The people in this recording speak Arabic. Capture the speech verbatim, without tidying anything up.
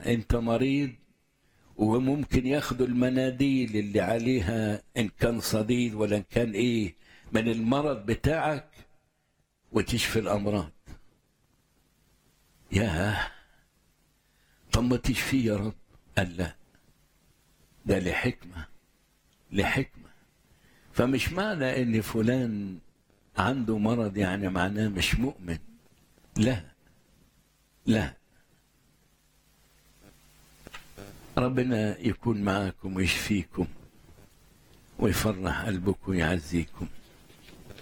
انت مريض، وممكن ياخدوا المناديل اللي عليها ان كان صديد ولا ان كان ايه من المرض بتاعك وتشفي الامراض. ياه، طب ما تشفيه يا رب. قال لا، ده لحكمة لحكمة. فمش معنى ان فلان عنده مرض يعني معناه مش مؤمن. لا لا، ربنا يكون معاكم ويشفيكم ويفرح قلبكم ويعزيكم.